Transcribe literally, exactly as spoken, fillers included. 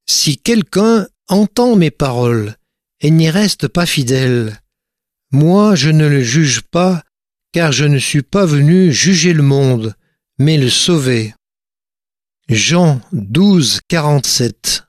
Si quelqu'un entend mes paroles et n'y reste pas fidèle, moi je ne le juge pas, car je ne suis pas venu juger le monde, mais le sauver. Jean douze, quarante-sept.